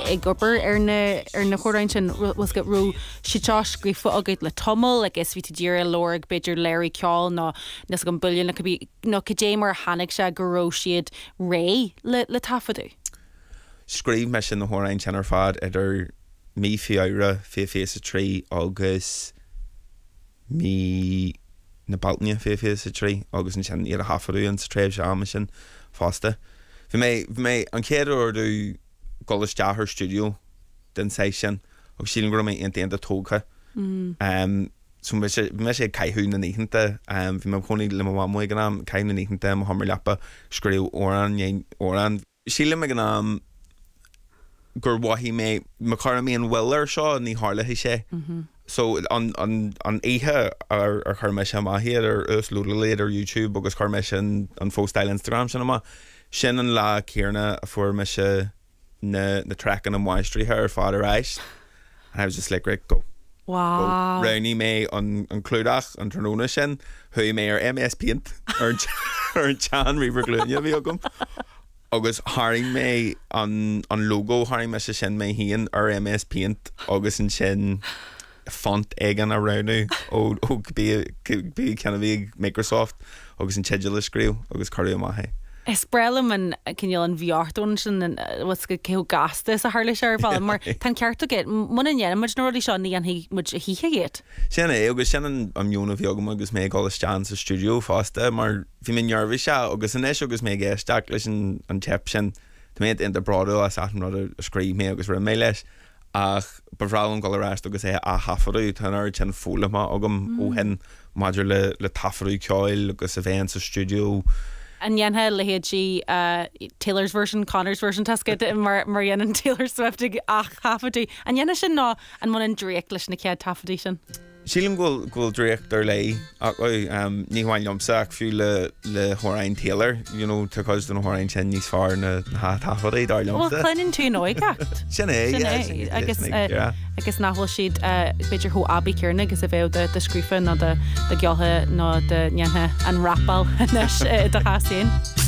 ag gopur na chórain sin was got ro sitá scrífa agad le tomol agus ví díra lorg beidir Larry Ceol ná nas go billion na could no cadémar hanig se go ro siad ré le tafadú. Scríb me sin na chórain sin ar fad idir mí fiáire fé sa trí agus mí na baltnia fé sa trí agus an sin ar a hafarú an sa tréimh se am sin fásta. Bhí mé an céad orú golas deathar studio den sé sin agus sílan go mé an tóga. So me sé caiithú na níchanta bhí me chonig le mhamuí gan am caiith na níchanta mo hamar lepa scríú óran. Sílan me gan am gur wahí mé cara mé an bhfuir seo ní hálathe sé. So an éthe ar chuirme sem maithiad ar lúlaléad ar YouTube agus chuirme sin an fóstáil Instagram sin ama sin an lá céarna a fuair me se na trackan an mhaistrithe ar fád éis. And I was just like, right, go. Wow. Rowney mé an clúdach an tróna sin hui mé ar MS Paint ar an chan river glúne bhí agam. Agus haring mé an logo haring me se sin mé hían ar MS Paint agus an sin font egan a rawnú ó bí canna bhí Microsoft agus an teidir scríú agus carú maithe. Is brelum an cinneal an bheartún sin was go céú gastas a harla sé bhil mar tan ceart agad muna nnéan muid nóirí seo ní an muid híthe géad. Sin agus sin an miúna bhí agam agus mé gáil stean sa studio fásta mar bhí mé nearbhí se agus an éis agus mé ggéisteach leis an teip sin tá méid in de bradú a satan rud a scríb mé agus ri mé leis ach bhrálan gáil aráist agus é a hafarú tan ar sin fólama agam ó hen maidir le tafarú ceáil agus a bhéin sa studio. And yenha lehéadí Taylor's version, Connor's version tasket mar yen Taylor Swift ach tafadí. And yenha sin ná an mun an dréic leis na cead tafadí sin. Sílim ghfuil dréic ar lei ach ní bhain lomsa ach fiú le Hórain Taylor, you know, tuchas den Hórain sin níos fearr na tafadaí dar lomsa. Well, cleanin tú nó gacht. Sin agus nachhfuil siad beidir ho Abby Kierna agus a bheith de scrífa ná de gealtha ná de yenha an rapal de chasín.